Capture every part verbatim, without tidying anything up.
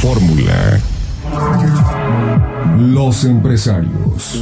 fórmula. Los empresarios.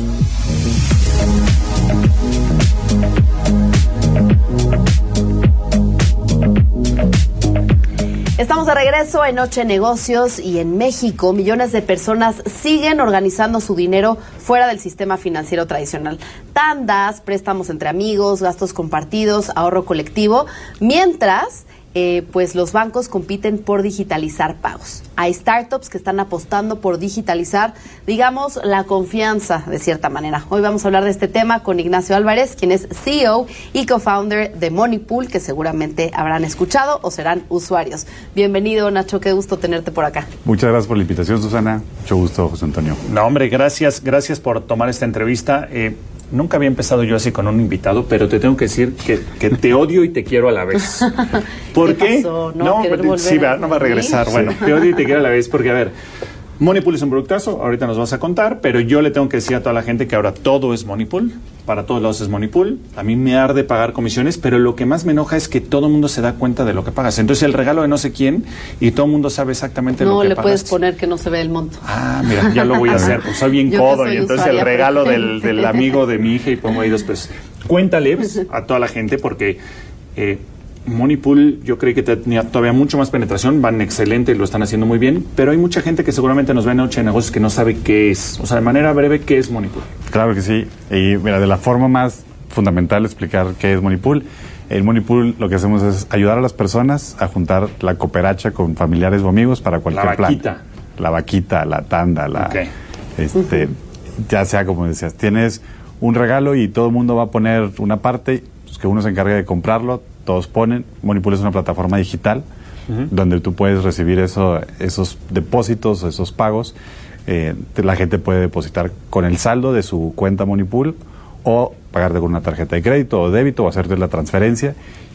Estamos de regreso en Noche Negocios y en México millones de personas siguen organizando su dinero fuera del sistema financiero tradicional. Tandas, préstamos entre amigos, gastos compartidos, ahorro colectivo, mientras eh, pues los bancos compiten por digitalizar pagos. Hay startups que están apostando por digitalizar, digamos, la confianza de cierta manera. Hoy vamos a hablar de este tema con Ignacio Álvarez, quien es C E O y co-founder de Moneypool, que seguramente habrán escuchado o serán usuarios. Bienvenido, Nacho, qué gusto tenerte por acá. Muchas gracias por la invitación, Susana. Mucho gusto, José Antonio. No, hombre, gracias, gracias por tomar esta entrevista. Eh, nunca había empezado yo así con un invitado, pero te tengo que decir que, que te odio y te quiero a la vez. ¿Por ¿Qué qué? pasó? ¿No, No, querer volver sí, a va, no va a regresar. Bueno, te odio y te quiero a la vez porque, a ver, Moneypool es un productazo, ahorita nos vas a contar, pero yo le tengo que decir a toda la gente que ahora todo es Moneypool, para todos lados es Moneypool. A mí me arde pagar comisiones, pero lo que más me enoja es que todo el mundo se da cuenta de lo que pagas. Entonces el regalo de no sé quién y todo el mundo sabe exactamente no, lo que le pagas. puedes poner que no se ve el monto. Ah, mira, ya lo voy a hacer, pues soy bien Yo codo que soy y entonces usuaria, el regalo pero- del, del amigo de mi hija y pongo ahí dos pesos. Cuéntale pues, a toda la gente porque eh, Moneypool yo creí que tenía todavía mucho más penetración, van excelente y lo están haciendo muy bien, pero hay mucha gente que seguramente nos ve en Noche de Negocios que no sabe qué es. O sea, de manera breve, ¿qué es Moneypool? Claro que sí. Y mira, de la forma más fundamental de explicar qué es Moneypool, en Moneypool lo que hacemos es ayudar a las personas a juntar la cooperacha con familiares o amigos para cualquier La plan. vaquita. La vaquita, la tanda, la... Ok. Este, ya sea como decías, tienes un regalo y todo el mundo va a poner una parte, pues que uno se encargue de comprarlo, todos ponen. Moneypool es una plataforma digital uh-huh. donde tú puedes recibir eso, esos depósitos, esos pagos. Eh, la gente puede depositar con el saldo de su cuenta Moneypool o pagarte con una tarjeta de crédito o débito o hacerte la transferencia.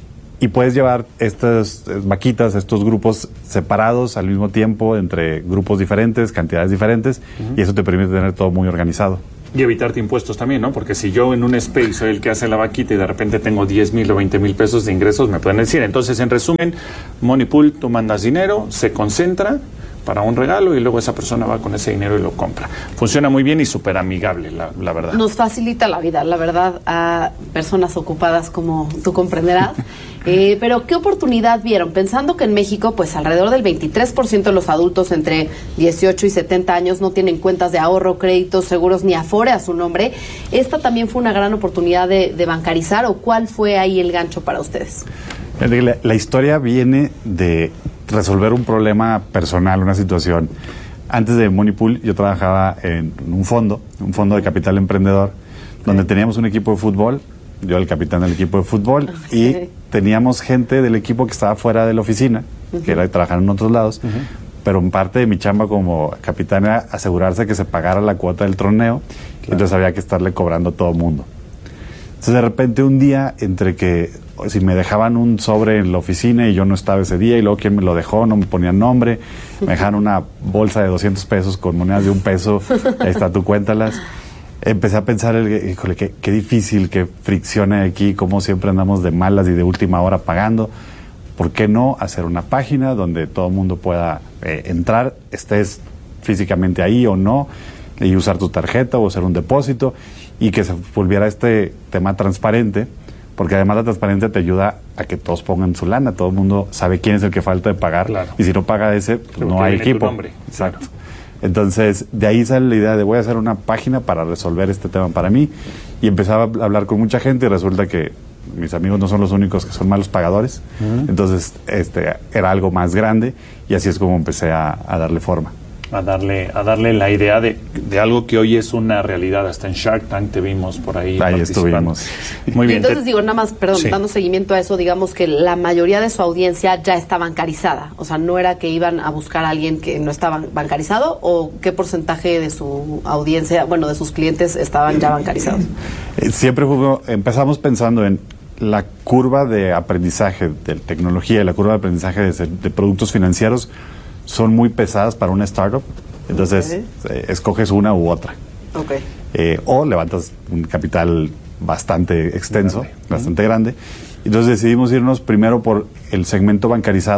Y puedes llevar estas vaquitas, estos grupos separados al mismo tiempo entre grupos diferentes, cantidades diferentes, uh-huh. y eso te permite tener todo muy organizado. Y evitarte impuestos también, ¿no? Porque si yo en un space soy el que hace la vaquita y de repente tengo diez mil o veinte mil pesos de ingresos, me pueden decir. Entonces, en resumen, Moneypool, tú mandas dinero, se concentra para un regalo y luego esa persona va con ese dinero y lo compra. Funciona muy bien y súper amigable, la, la verdad. Nos facilita la vida, la verdad, a personas ocupadas como tú comprenderás. Eh, pero, ¿qué oportunidad vieron? Pensando que en México, pues alrededor del veintitrés por ciento de los adultos entre dieciocho y setenta años no tienen cuentas de ahorro, créditos, seguros ni Afore a su nombre. ¿Esta también fue una gran oportunidad de, de bancarizar o cuál fue ahí el gancho para ustedes? La, la historia viene de resolver un problema personal, una situación. Antes de Moneypool yo trabajaba en un fondo, un fondo de capital emprendedor, okay. donde teníamos un equipo de fútbol, yo el capitán del equipo de fútbol, okay. y teníamos gente del equipo que estaba fuera de la oficina, uh-huh. que era de trabajar en otros lados, uh-huh. pero en parte de mi chamba como capitán era asegurarse que se pagara la cuota del torneo, claro. entonces había que estarle cobrando a todo el mundo. Entonces de repente un día, entre que si me dejaban un sobre en la oficina y yo no estaba ese día y luego quien me lo dejó no me ponía nombre, me dejaron una bolsa de doscientos pesos con monedas de un peso, ahí está, tú cuéntalas. Empecé a pensar, híjole, qué, qué difícil, qué fricción hay aquí, cómo siempre andamos de malas y de última hora pagando. ¿Por qué no hacer una página donde todo el mundo pueda eh, entrar, estés físicamente ahí o no, y usar tu tarjeta o hacer un depósito y que se volviera este tema transparente? Porque además la transparencia te ayuda a que todos pongan su lana, todo el mundo sabe quién es el que falta de pagar, claro. y si no paga ese, pues no hay equipo. Exacto. Claro. Entonces, de ahí sale la idea de voy a hacer una página para resolver este tema para mí, y empezaba a hablar con mucha gente y resulta que mis amigos no son los únicos que son malos pagadores, uh-huh. entonces este era algo más grande y así es como empecé a, a darle forma. A darle, a darle la idea de, de algo que hoy es una realidad. Hasta en Shark Tank te vimos por ahí. Ahí estuvimos. Muy bien. Entonces te... digo, nada más, perdón, sí. dando seguimiento a eso, digamos que la mayoría de su audiencia ya está bancarizada. O sea, no era que iban a buscar a alguien que no estaba bancarizado, o qué porcentaje de su audiencia, bueno, de sus clientes estaban ya bancarizados. Siempre jugó, empezamos pensando en la curva de aprendizaje de tecnología y la curva de aprendizaje de, de productos financieros. Son muy pesadas para una startup, entonces okay. eh, escoges una u otra. Okay. Eh, o levantas un capital bastante extenso, grande. bastante uh-huh. grande. Entonces decidimos irnos primero por el segmento bancarizado,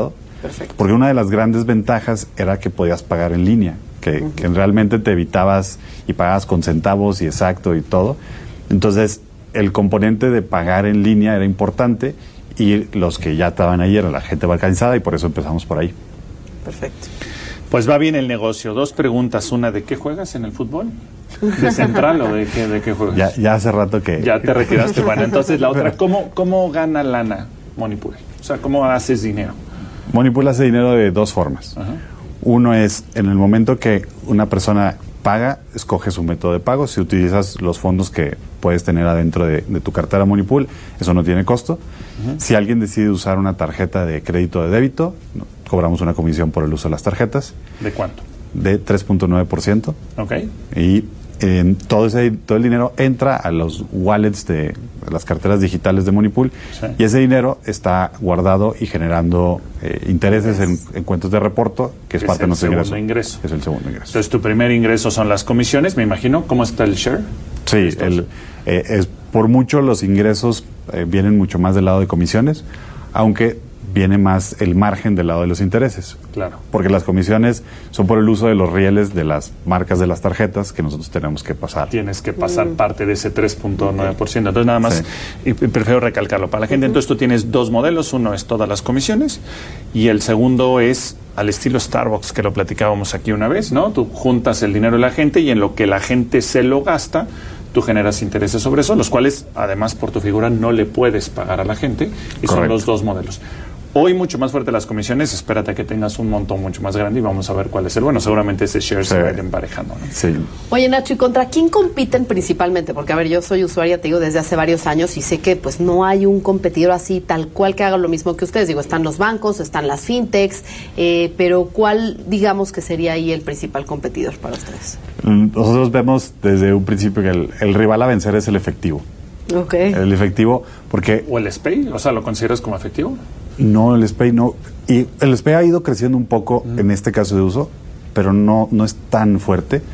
Perfecto. Porque una de las grandes ventajas era que podías pagar en línea, que, uh-huh. que realmente te evitabas y pagabas con centavos y exacto y todo. Entonces, el componente de pagar en línea era importante y los que ya estaban ahí era la gente balcanizada y por eso empezamos por ahí. Perfecto. Pues va bien el negocio. Dos preguntas. Una, ¿de qué juegas en el fútbol? ¿De central o de qué, de qué juegas? Ya, ya hace rato que... Ya te retiraste. Bueno, entonces la otra, ¿cómo, cómo gana lana Monipool? O sea, ¿cómo haces dinero? Monipool hace dinero de dos formas. Ajá. Uno es, en el momento que una persona paga, escoge su método de pago. Si utilizas los fondos que puedes tener adentro de, de tu cartera Monipool, eso no tiene costo. Uh-huh. Si alguien decide usar una tarjeta de crédito o de débito, no, cobramos una comisión por el uso de las tarjetas. ¿De cuánto? De tres punto nueve por ciento. Ok. Y eh, todo, ese, todo el dinero entra a los wallets de las carteras digitales de Monipool, sí. y ese dinero está guardado y generando eh, intereses en, en cuentas de reporto, que es, es parte de nuestro ingreso. ingreso. Es el segundo ingreso. Entonces, tu primer ingreso son las comisiones, me imagino. ¿Cómo está el share? Sí, el, eh, es, por mucho los ingresos eh, vienen mucho más del lado de comisiones, aunque viene más el margen del lado de los intereses. Claro. Porque las comisiones son por el uso de los rieles de las marcas de las tarjetas que nosotros tenemos que pasar. Tienes que pasar mm. parte de ese tres punto nueve por ciento. Entonces, nada más, sí. y prefiero recalcarlo para la gente. Entonces, tú tienes dos modelos. Uno es todas las comisiones y el segundo es al estilo Starbucks, que lo platicábamos aquí una vez, ¿no? Tú juntas el dinero de la gente y en lo que la gente se lo gasta, tú generas intereses sobre eso, los cuales, además, por tu figura, no le puedes pagar a la gente. Y Correcto. Son los dos modelos. Hoy mucho más fuerte las comisiones, espérate a que tengas un montón mucho más grande y vamos a ver cuál es el bueno. Seguramente ese share sí. se va a ir emparejando, ¿no? Sí. Oye, Nacho, ¿y contra quién compiten principalmente? Porque, a ver, yo soy usuaria, te digo, desde hace varios años y sé que pues no hay un competidor así tal cual que haga lo mismo que ustedes. Digo, están los bancos, están las fintechs, eh, pero ¿cuál, digamos, que sería ahí el principal competidor para ustedes? Nosotros vemos desde un principio que el, el rival a vencer es el efectivo. Ok. El efectivo, porque... ¿O el SPAY? O sea, ¿lo consideras como efectivo? No, el SPAY no. Y el SPAY ha ido creciendo un poco mm. en este caso de uso, pero no, no es tan fuerte.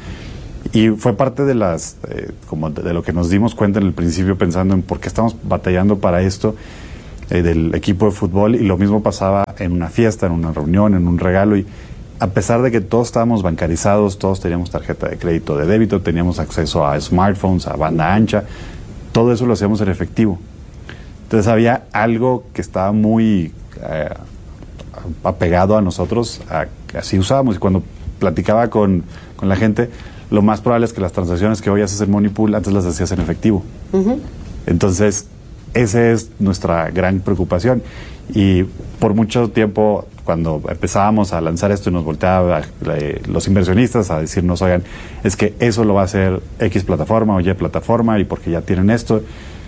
Y fue parte de las, eh, como de, de lo que nos dimos cuenta en el principio, pensando en por qué estamos batallando para esto eh, del equipo de fútbol. Y lo mismo pasaba en una fiesta, en una reunión, en un regalo. Y a pesar de que todos estábamos bancarizados, todos teníamos tarjeta de crédito, de débito, teníamos acceso a smartphones, a banda ancha, todo eso lo hacíamos en efectivo. Entonces había algo que estaba muy eh, apegado a nosotros, a, así usábamos. Y cuando platicaba con, con la gente, lo más probable es que las transacciones que hoy haces en Monipool, antes las hacías en efectivo. Uh-huh. Entonces, esa es nuestra gran preocupación. Y por mucho tiempo, cuando empezábamos a lanzar esto y nos volteaban eh, los inversionistas a decirnos, oigan, es que eso lo va a hacer X plataforma o Y plataforma y porque ya tienen esto.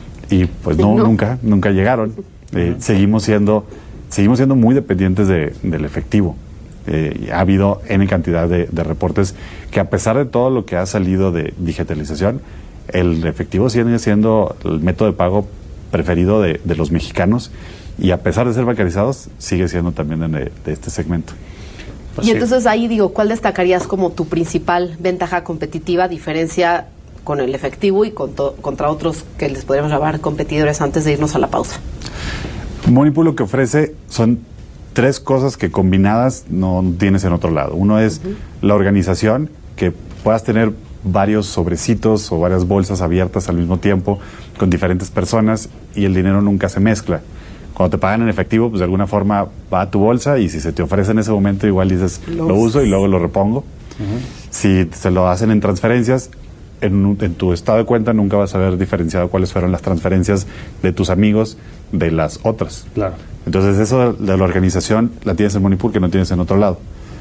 Y pues no, no. nunca, nunca llegaron. Eh, uh-huh. Seguimos siendo, seguimos siendo muy dependientes de, del efectivo. Eh, ha habido N cantidad de, de reportes que a pesar de todo lo que ha salido de digitalización, el efectivo sigue siendo el método de pago preferido de, de los mexicanos y a pesar de ser bancarizados, sigue siendo también de, de este segmento. Pues y sí. Entonces ahí digo, ¿cuál destacarías como tu principal ventaja competitiva, diferencia con el efectivo y con to- contra otros que les podríamos llamar competidores antes de irnos a la pausa? Monipool lo que ofrece son tres cosas que combinadas no tienes en otro lado. Uno es uh-huh. la organización, que puedas tener varios sobrecitos o varias bolsas abiertas al mismo tiempo con diferentes personas y el dinero nunca se mezcla. Cuando te pagan en efectivo, pues de alguna forma va a tu bolsa y si se te ofrece en ese momento igual dices, Los... lo uso y luego lo repongo. Uh-huh. Si se lo hacen en transferencias, En, en tu estado de cuenta nunca vas a haber diferenciado cuáles fueron las transferencias de tus amigos de las otras. Claro. Entonces eso de la organización la tienes en Monipool que no tienes en otro lado.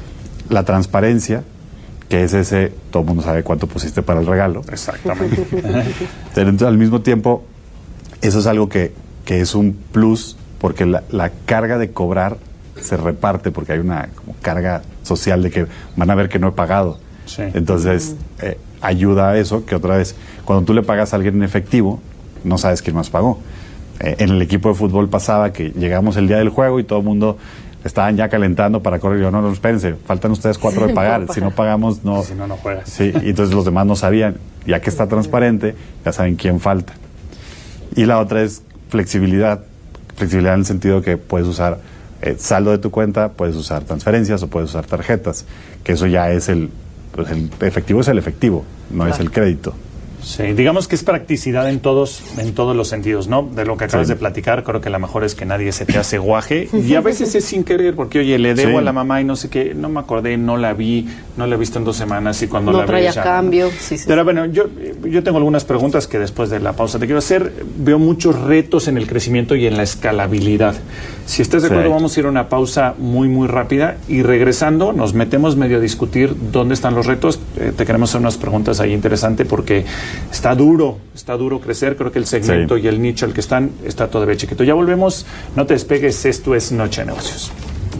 La transparencia, que es ese, todo el mundo sabe cuánto pusiste para el regalo. Exactamente. Entonces, al mismo tiempo, eso es algo que, que es un plus porque la, la carga de cobrar se reparte porque hay una como carga social de que van a ver que no he pagado. Sí. Entonces, eh, ayuda a eso, que otra vez, cuando tú le pagas a alguien en efectivo, no sabes quién más pagó. Eh, en el equipo de fútbol pasaba que llegamos el día del juego y todo el mundo estaban ya calentando para correr. Y yo, no, no, espérense, faltan ustedes cuatro de pagar. Si no pagamos, no. Si no, no juegas. Sí, y entonces los demás no sabían. Ya que está transparente, ya saben quién falta. Y la otra es flexibilidad. Flexibilidad en el sentido que puedes usar eh, saldo de tu cuenta, puedes usar transferencias o puedes usar tarjetas, que eso ya es el, pues el efectivo es el efectivo, no claro. es el crédito. Sí, digamos que es practicidad en todos en todos los sentidos, ¿no? De lo que acabas sí. de platicar, creo que la mejor es que nadie se te hace guaje y a veces es sin querer, porque oye, le debo sí. a la mamá y no sé qué, no me acordé, no la vi, no la he visto en dos semanas y cuando no la vi... No traía ya, cambio. Sí, sí, Pero bueno, yo, yo tengo algunas preguntas que después de la pausa te quiero hacer. Veo muchos retos en el crecimiento y en la escalabilidad. Si estás de acuerdo, sí. vamos a ir a una pausa muy, muy rápida y regresando nos metemos medio a discutir dónde están los retos. Eh, te queremos hacer unas preguntas ahí interesantes porque está duro, está duro crecer. Creo que el segmento sí. y el nicho al que están está todavía chiquito. Ya volvemos, no te despegues, esto es Noche de Negocios.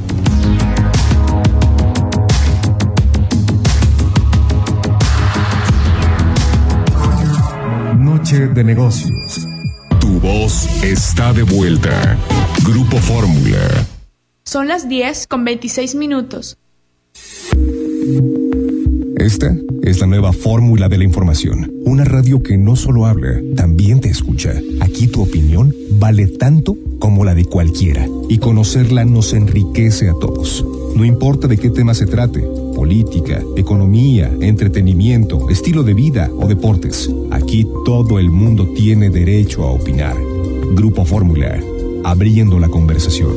Noche de Negocios. Tu voz está de vuelta. Grupo Fórmula. Son las diez con veintiséis minutos. Esta es la nueva fórmula de la información. Una radio que no solo habla, también te escucha. Aquí tu opinión vale tanto como la de cualquiera. Y conocerla nos enriquece a todos. No importa de qué tema se trate. Política, economía, entretenimiento, estilo de vida o deportes. Aquí todo el mundo tiene derecho a opinar. Grupo Fórmula, abriendo la conversación.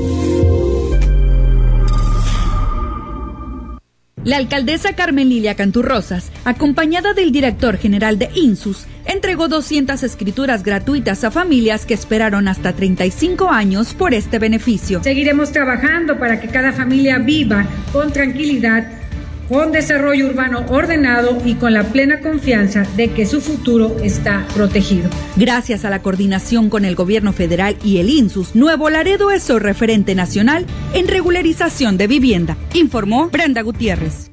La alcaldesa Carmen Lilia Cantú Rosas, acompañada del director general de INSUS, entregó doscientas escrituras gratuitas a familias que esperaron hasta treinta y cinco años por este beneficio. Seguiremos trabajando para que cada familia viva con tranquilidad, con desarrollo urbano ordenado y con la plena confianza de que su futuro está protegido. Gracias a la coordinación con el gobierno federal y el INSUS, Nuevo Laredo es el referente nacional en regularización de vivienda, informó Brenda Gutiérrez.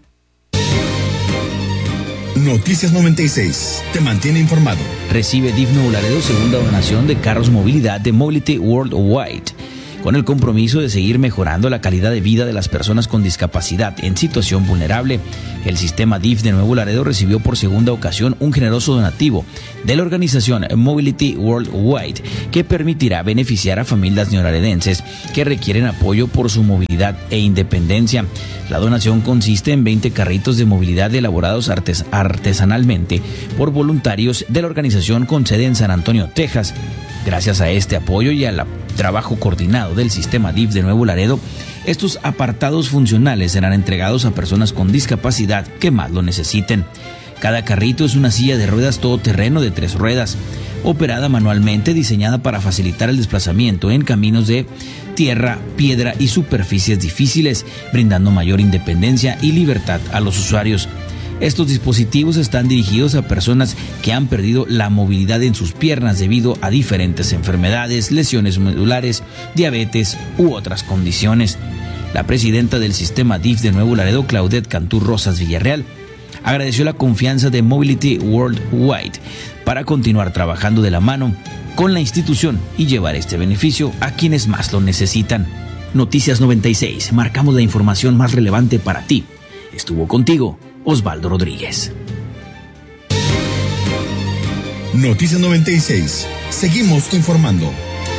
Noticias noventa y seis, te mantiene informado. Recibe D I F Nuevo Laredo segunda donación de carros movilidad de Mobility Worldwide, con el compromiso de seguir mejorando la calidad de vida de las personas con discapacidad en situación vulnerable. El sistema D I F de Nuevo Laredo recibió por segunda ocasión un generoso donativo de la organización Mobility Worldwide, que permitirá beneficiar a familias neolaredenses que requieren apoyo por su movilidad e independencia. La donación consiste en veinte carritos de movilidad elaborados artes- artesanalmente por voluntarios de la organización con sede en San Antonio, Texas. Gracias a este apoyo y al trabajo coordinado del sistema D I F de Nuevo Laredo, estos apartados funcionales serán entregados a personas con discapacidad que más lo necesiten. Cada carrito es una silla de ruedas todoterreno de tres ruedas, operada manualmente, diseñada para facilitar el desplazamiento en caminos de tierra, piedra y superficies difíciles, brindando mayor independencia y libertad a los usuarios. Estos dispositivos están dirigidos a personas que han perdido la movilidad en sus piernas debido a diferentes enfermedades, lesiones medulares, diabetes u otras condiciones. La presidenta del sistema D I F de Nuevo Laredo, Claudette Cantú Rosas Villarreal, agradeció la confianza de Mobility Worldwide para continuar trabajando de la mano con la institución y llevar este beneficio a quienes más lo necesitan. Noticias noventa y seis, marcamos la información más relevante para ti. Estuvo contigo Osvaldo Rodríguez. Noticias noventa y seis. Seguimos informando.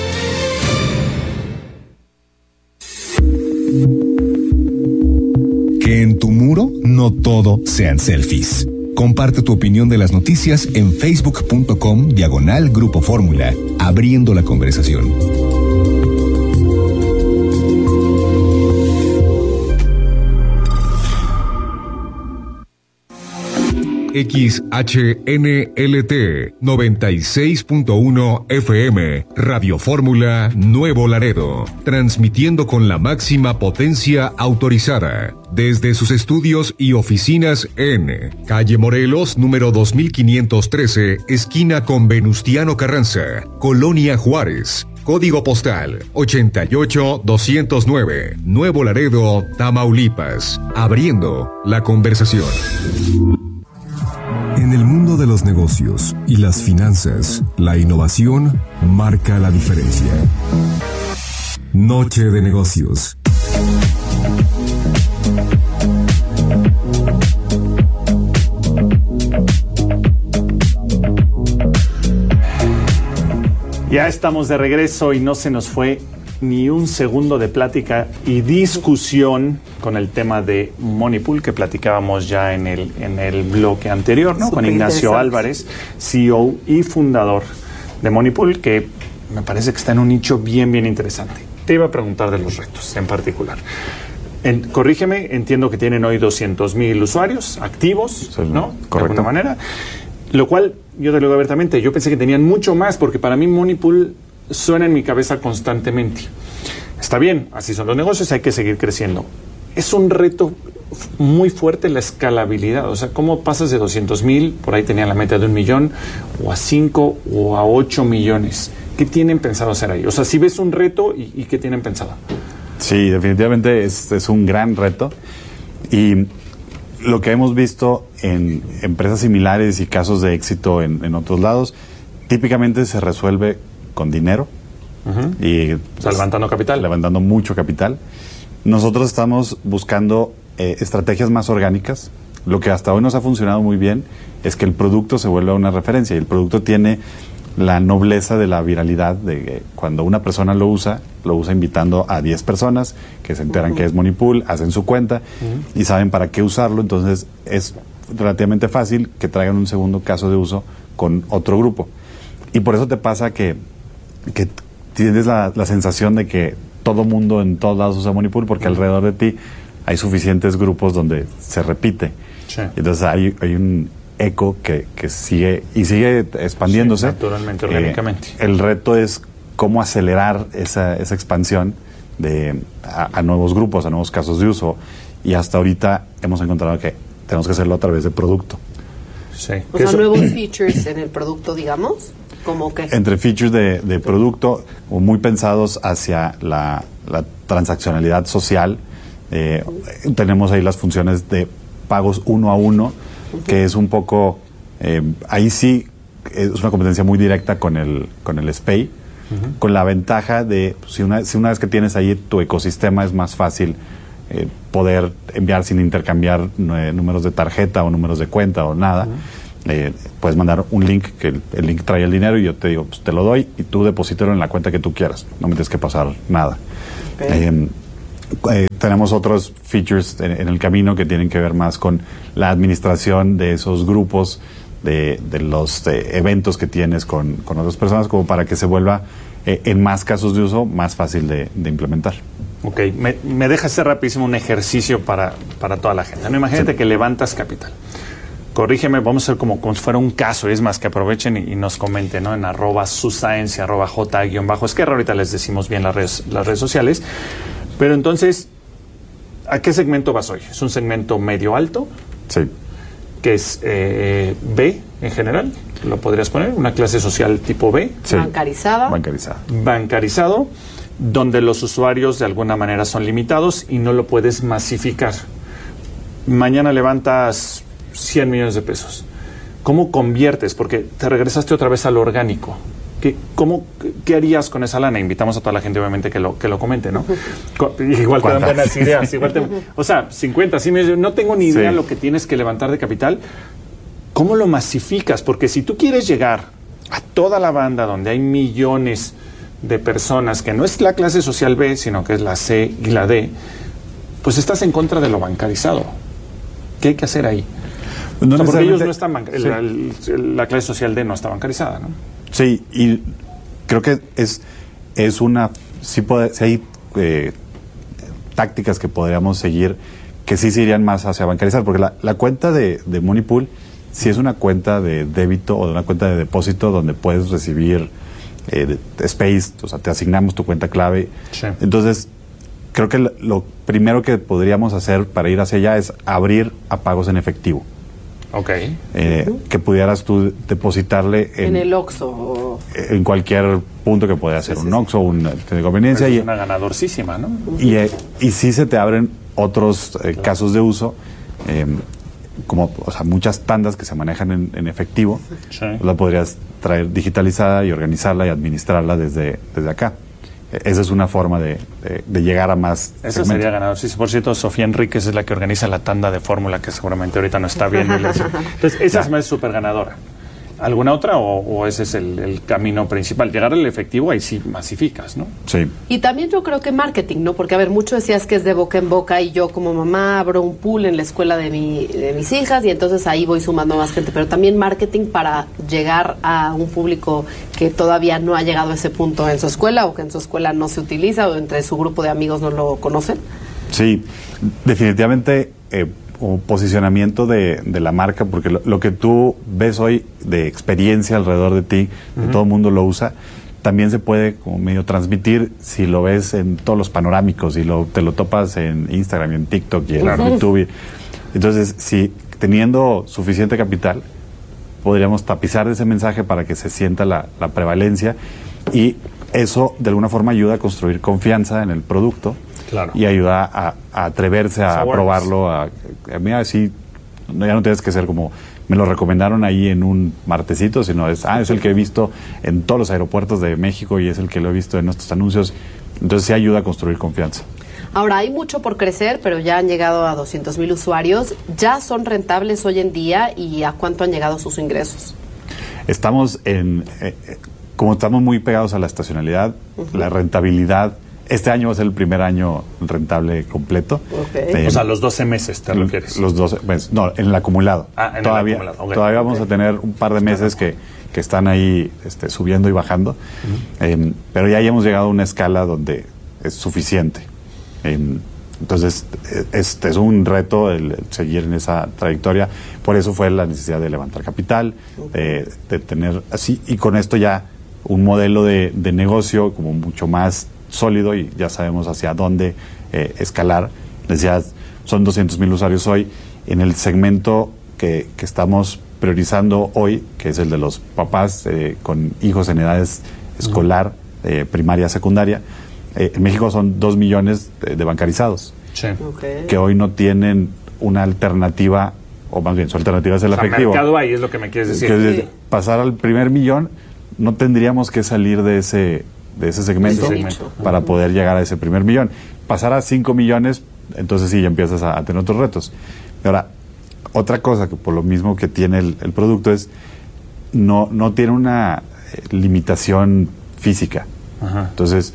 Que en tu muro no todo sean selfies. Comparte tu opinión de las noticias en facebook.com diagonal Grupo Fórmula, abriendo la conversación. X H N L T noventa y seis punto uno F M, Radio Fórmula Nuevo Laredo, transmitiendo con la máxima potencia autorizada, desde sus estudios y oficinas en Calle Morelos, número dos mil quinientos trece, esquina con Venustiano Carranza, Colonia Juárez. Código postal ochenta y ocho doscientos nueve, Nuevo Laredo, Tamaulipas, abriendo la conversación. En el mundo de los negocios y las finanzas, la innovación marca la diferencia. Noche de Negocios. Ya estamos de regreso y no se nos fue ni un segundo de plática y discusión con el tema de Moneypool que platicábamos ya en el, en el bloque anterior, ¿no? Con Ignacio Álvarez, C E O y fundador de Moneypool, que me parece que está en un nicho bien, bien interesante. Te iba a preguntar de los retos en particular. En, corrígeme, entiendo que tienen hoy doscientos mil usuarios activos, sí, ¿no? Correcto. De alguna manera. Lo cual, yo te lo digo abiertamente, yo pensé que tenían mucho más, porque para mí Moneypool suena en mi cabeza constantemente. Está bien, así son los negocios, hay que seguir creciendo. Es un reto muy fuerte la escalabilidad, o sea, ¿cómo pasas de doscientos mil, por ahí tenían la meta de un millón, o a cinco o a ocho millones? ¿Qué tienen pensado hacer ahí? O sea, si ves un reto, ¿y, y qué tienen pensado? Sí, definitivamente es, es un gran reto. Y lo que hemos visto en empresas similares y casos de éxito en, en otros lados, típicamente se resuelve con dinero. Uh-huh. Y, pues, o sea, levantando capital. Levantando mucho capital. Nosotros estamos buscando eh, estrategias más orgánicas. Lo que hasta hoy nos ha funcionado muy bien es que el producto se vuelva una referencia. Y el producto tiene la nobleza de la viralidad, de que cuando una persona lo usa, lo usa invitando a diez personas que se enteran uh-huh. que es Moneypool, hacen su cuenta uh-huh. y saben para qué usarlo. Entonces es relativamente fácil que traigan un segundo caso de uso con otro grupo. Y por eso te pasa que, que tienes la, la sensación de que todo mundo en todos lados usa Moneypool, porque uh-huh. alrededor de ti hay suficientes grupos donde se repite. Sí. Entonces hay, hay un eco que, que sigue y sigue expandiéndose. Sí, naturalmente, orgánicamente. Eh, el reto es cómo acelerar esa, esa expansión de, a, a nuevos grupos, a nuevos casos de uso. Y hasta ahorita hemos encontrado que tenemos que hacerlo a través de producto. Sí. O sea, nuevos features en el producto, digamos. ¿Cómo qué? Entre features de, de producto, o muy pensados hacia la, la transaccionalidad social. Eh, tenemos ahí las funciones de pagos uno a uno, uh-huh. que es un poco, eh, ahí sí es una competencia muy directa con el con el SPAY, uh-huh. con la ventaja de, si una, si una vez que tienes ahí tu ecosistema, es más fácil eh, poder enviar sin intercambiar eh, números de tarjeta o números de cuenta o nada. Uh-huh. eh, puedes mandar un link, que el, el link trae el dinero y yo te digo, pues te lo doy y tú deposítalo en la cuenta que tú quieras, no me tienes que pasar nada. Okay. Eh, Eh, tenemos otros features en, en el camino que tienen que ver más con la administración de esos grupos, de, de los de eventos que tienes con, con otras personas, como para que se vuelva eh, en más casos de uso más fácil de, de implementar. Ok, me, me deja hacer rapidísimo un ejercicio para, para toda la gente. No, imagínate sí. que levantas capital. Corrígeme, vamos a hacer como, como si fuera un caso, es más, que aprovechen y, y nos comenten, ¿no? En arroba suscience, arroba j guión bajo esquerra, ahorita les decimos bien las redes, las redes sociales. Pero entonces, ¿a qué segmento vas hoy? ¿Es un segmento medio alto? Sí. ¿Que es eh, B en general? ¿Lo podrías poner? ¿Una clase social tipo B? Sí. Bancarizada. Bancarizada. Bancarizado, donde los usuarios de alguna manera son limitados y no lo puedes masificar. Mañana levantas cien millones de pesos. ¿Cómo conviertes? Porque te regresaste otra vez a lo orgánico. ¿Qué, cómo, ¿Qué harías con esa lana? Invitamos a toda la gente, obviamente, que lo, que lo comente, ¿no? Igual te dan buenas ideas. Igual te, o sea, cincuenta, sí, no tengo ni idea sí. lo que tienes que levantar de capital. ¿Cómo lo masificas? Porque si tú quieres llegar a toda la banda donde hay millones de personas, que no es la clase social B, sino que es la C y la D, pues estás en contra de lo bancarizado. ¿Qué hay que hacer ahí? No, o sea, porque ellos no están banca- sí. la, la clase social D no está bancarizada, ¿no? Sí, y creo que es, es una, sí, puede, sí hay eh, tácticas que podríamos seguir que sí se irían más hacia bancarizar, porque la, la cuenta de, de Moneypool sí es una cuenta de débito o de una cuenta de depósito donde puedes recibir eh, space, o sea, te asignamos tu cuenta clave. Sí. Entonces, creo que lo, lo primero que podríamos hacer para ir hacia allá es abrir a pagos en efectivo. Ok. Eh, uh-huh. Que pudieras tú depositarle en, en el Oxxo. En cualquier punto que pueda ser, sí, un sí, Oxxo, una de conveniencia. Es y, una ganadorcísima, ¿no? Y, eh, y sí se te abren otros eh, claro. casos de uso, eh, como, o sea, muchas tandas que se manejan en, en efectivo. Sí. La podrías traer digitalizada y organizarla y administrarla desde, desde acá. Esa es una forma de, de, de llegar a más. Esa sería ganador. Sí, por cierto, Sofía Enríquez es la que organiza la tanda de fórmula, que seguramente ahorita no está viendo. Entonces, esa es más súper ganadora. ¿Alguna otra o, o ese es el, el camino principal? Llegar al efectivo, ahí sí masificas, ¿no? Sí. Y también yo creo que marketing, ¿no? Porque, a ver, mucho decías que es de boca en boca y yo como mamá abro un pool en la escuela de, mi, de mis hijas y entonces ahí voy sumando más gente, pero también marketing para llegar a un público que todavía no ha llegado a ese punto en su escuela o que en su escuela no se utiliza o entre su grupo de amigos no lo conocen. Sí, definitivamente... Eh, o posicionamiento de, de la marca, porque lo, lo que tú ves hoy de experiencia alrededor de ti, uh-huh. que todo el mundo lo usa, también se puede como medio transmitir si lo ves en todos los panorámicos, y lo, te lo topas en Instagram y en TikTok y en uh-huh. YouTube. Y, entonces, si teniendo suficiente capital, podríamos tapizar ese mensaje para que se sienta la, la prevalencia, y eso de alguna forma ayuda a construir confianza en el producto. Claro. Y ayuda a, a atreverse a Sabores. probarlo, a, a mí así, no, ya no tienes que ser como, me lo recomendaron ahí en un martesito, sino es, ah, es el que he visto en todos los aeropuertos de México y es el que lo he visto en nuestros anuncios, entonces sí ayuda a construir confianza. Ahora, hay mucho por crecer, pero ya han llegado a doscientos mil usuarios, ¿ya son rentables hoy en día y a cuánto han llegado sus ingresos? Estamos en, eh, como estamos muy pegados a la estacionalidad, uh-huh. la rentabilidad. Este año va a ser el primer año rentable completo. Okay. Eh, o sea, los doce meses, ¿te refieres? Los doce meses, no, en el acumulado. Ah, en todavía, el acumulado. Okay. Todavía vamos okay. a tener un par de meses que, que están ahí este, subiendo y bajando. Uh-huh. eh, pero ya hemos llegado a una escala donde es suficiente. Eh, entonces, este es un reto el, el seguir en esa trayectoria. Por eso fue la necesidad de levantar capital, okay. de, de tener así, y con esto ya un modelo de, de negocio como mucho más sólido y ya sabemos hacia dónde eh, escalar. Decías, son doscientos mil usuarios hoy. En el segmento que, que estamos priorizando hoy, que es el de los papás eh, con hijos en edades escolar, eh, primaria, secundaria, eh, en México son dos millones de, de bancarizados, sí. okay. que hoy no tienen una alternativa, o más bien su alternativa es el o sea, efectivo. Mercado ahí es lo que me quieres decir. Que sí. Pasar al primer millón, no tendríamos que salir de ese de ese segmento, ese segmento para poder llegar a ese primer millón. Pasar a cinco millones, entonces sí ya empiezas a, a tener otros retos. Ahora, otra cosa que por lo mismo que tiene el, el producto es no, no tiene una eh, limitación física. Ajá. Entonces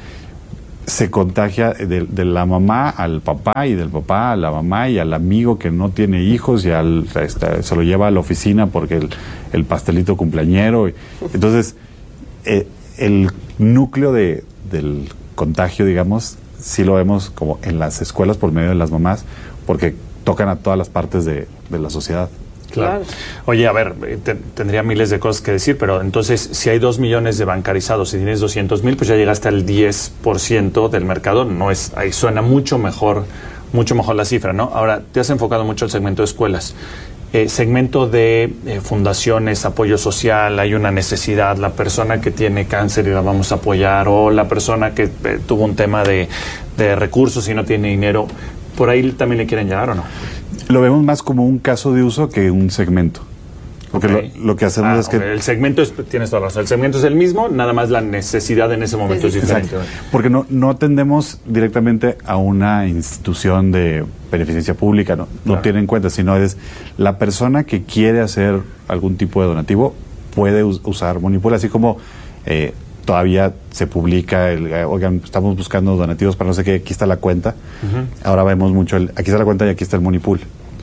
se contagia de, de la mamá al papá y del papá a la mamá y al amigo que no tiene hijos y al, este, se lo lleva a la oficina porque el, el pastelito cumpleañero. Entonces eh, el núcleo de, del contagio, digamos, sí lo vemos como en las escuelas por medio de las mamás, porque tocan a todas las partes de, de la sociedad. Claro. Oye, a ver, te, tendría miles de cosas que decir, pero entonces, si hay dos millones de bancarizados y tienes doscientos mil, pues ya llegaste al diez por ciento del mercado. No es, ahí suena mucho mejor, mucho mejor la cifra, ¿no? Ahora, te has enfocado mucho al segmento de escuelas. Eh, segmento de eh, fundaciones, apoyo social, hay una necesidad, la persona que tiene cáncer y la vamos a apoyar, o la persona que eh, tuvo un tema de, de recursos y no tiene dinero, ¿por ahí también le quieren llegar o no? Lo vemos más como un caso de uso que un segmento. Porque okay. lo, lo que hacemos ah, es que... Okay. El segmento, es, tienes toda la razón, el segmento es el mismo, nada más la necesidad en ese momento sí, es diferente. Exacto. Porque no, no atendemos directamente a una institución de beneficencia pública, no, no claro. tiene en cuenta, sino es la persona que quiere hacer algún tipo de donativo puede us, usar Monipool, así como eh, todavía se publica, el, oigan, estamos buscando donativos para no sé qué, aquí está la cuenta, uh-huh. ahora vemos mucho, el, aquí está la cuenta y aquí está el Monipool.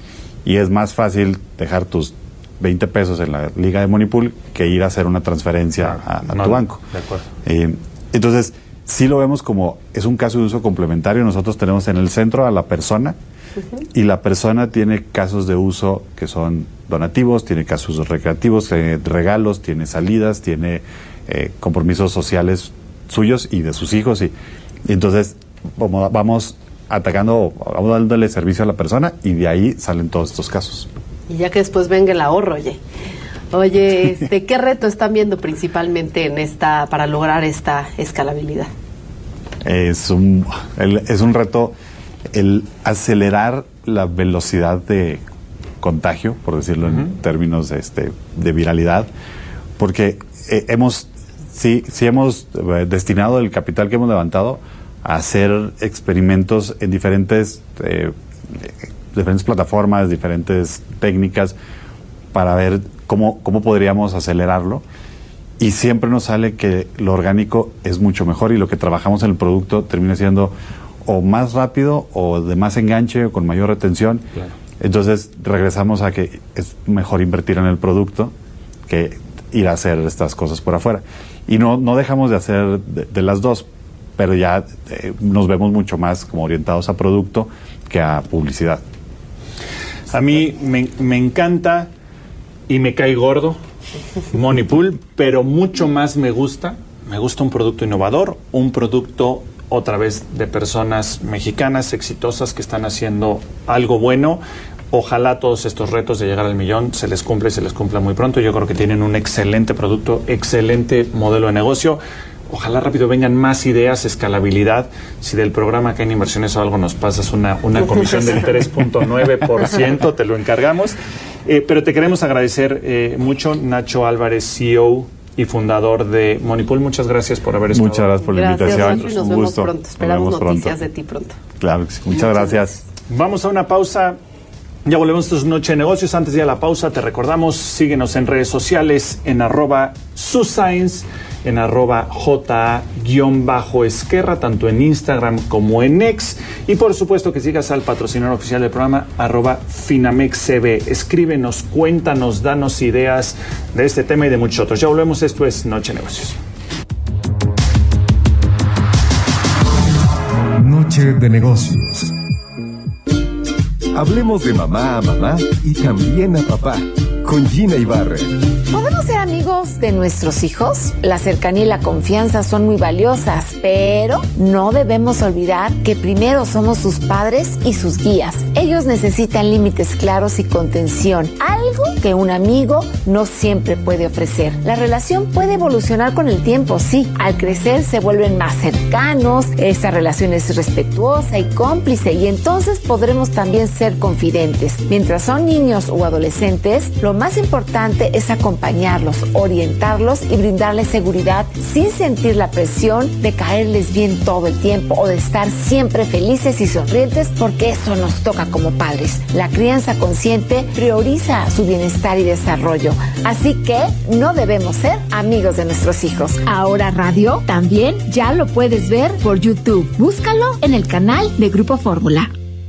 Y es más fácil dejar tus veinte pesos en la liga de Monipool que ir a hacer una transferencia a, a no, tu banco. De acuerdo. Eh, entonces, sí lo vemos como, es un caso de uso complementario. Nosotros tenemos en el centro a la persona uh-huh. y la persona tiene casos de uso que son donativos, tiene casos recreativos, tiene regalos, tiene salidas, tiene eh, compromisos sociales suyos y de sus hijos. Y, y entonces, vamos, vamos atacando, vamos dándole servicio a la persona y de ahí salen todos estos casos. Y ya que después venga el ahorro, oye. Oye, este, ¿qué reto están viendo principalmente en esta para lograr esta escalabilidad? Es un, el, es un reto el acelerar la velocidad de contagio, por decirlo uh-huh. en términos de, este, de viralidad, porque eh, hemos, sí, sí hemos eh, destinado el capital que hemos levantado a hacer experimentos en diferentes eh, diferentes plataformas, diferentes técnicas para ver cómo, cómo podríamos acelerarlo. Y siempre nos sale que lo orgánico es mucho mejor y lo que trabajamos en el producto termina siendo o más rápido o de más enganche o con mayor retención. Claro. Entonces regresamos a que es mejor invertir en el producto que ir a hacer estas cosas por afuera. Y no, no dejamos de hacer de, de las dos, pero ya eh, nos vemos mucho más como orientados a producto que a publicidad. A mí me, me encanta y me cae gordo Monipool, pero mucho más me gusta, me gusta un producto innovador, un producto otra vez de personas mexicanas exitosas que están haciendo algo bueno. Ojalá todos estos retos de llegar al millón se les cumple y se les cumpla muy pronto. Yo creo que tienen un excelente producto, excelente modelo de negocio. Ojalá rápido vengan más ideas, escalabilidad. Si del programa que en inversiones o algo nos pasas una, una comisión del tres punto nueve por ciento, te lo encargamos. Eh, pero te queremos agradecer eh, mucho, Nacho Álvarez, C E O y fundador de Monipool. Muchas gracias por haber estado. Muchas gracias por la gracias, invitación. Nacho, y nos un vemos gusto. pronto. Esperamos nos noticias pronto. de ti pronto. Claro, muchas, muchas gracias. gracias. Vamos a una pausa. Ya volvemos. Esto es Noche de Negocios. Antes de ir a la pausa, te recordamos, síguenos en redes sociales en arroba suscience, en arroba J-Esquerra, tanto en Instagram como en X. Y por supuesto que sigas al patrocinador oficial del programa, arroba FinamexCB. Escríbenos, cuéntanos, danos ideas de este tema y de muchos otros. Ya volvemos. Esto es Noche de Negocios. Noche de Negocios. Hablemos de mamá a mamá y también a papá, con Gina Ibarra. ¿Podemos ser amigos de nuestros hijos? La cercanía y la confianza son muy valiosas, pero no debemos olvidar que primero somos sus padres y sus guías. Ellos necesitan límites claros y contención, algo que un amigo no siempre puede ofrecer. La relación puede evolucionar con el tiempo, sí. Al crecer se vuelven más cercanos, esa relación es respetuosa y cómplice, y entonces podremos también ser confidentes. Mientras son niños o adolescentes, lo más importante es acompañarlos, orientarlos y brindarles seguridad sin sentir la presión de caerles bien todo el tiempo o de estar siempre felices y sonrientes, porque eso nos toca como padres. La crianza consciente prioriza su bienestar y desarrollo, así que no debemos ser amigos de nuestros hijos. Ahora Radio también ya lo puedes ver por YouTube. Búscalo en el canal de Grupo Fórmula.